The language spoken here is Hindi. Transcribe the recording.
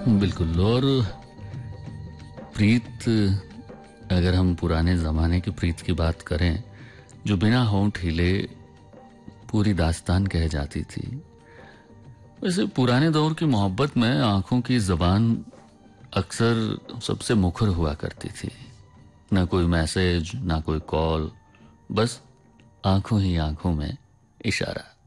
बिल्कुल। और प्रीत, अगर हम पुराने ज़माने की प्रीत की बात करें, जो बिना होंठ हिले पूरी दास्तान कह जाती थी, वैसे पुराने दौर की मोहब्बत में आंखों की ज़बान अक्सर सबसे मुखर हुआ करती थी। ना कोई मैसेज, ना कोई कॉल, बस आंखों ही आंखों में इशारा।